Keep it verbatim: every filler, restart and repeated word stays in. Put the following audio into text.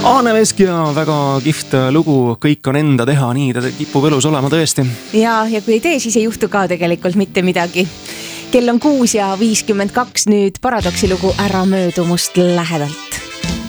Aane Vesk ja väga kihvt lugu, kõik on enda teha, nii ta kipub elus olema tõesti. Ja, ja kui ei tee, siis ei juhtu ka tegelikult mitte midagi. Kell on kuus ja viiskümmend kaks nüüd Paradoksi lugu Ära möödu must lähedalt.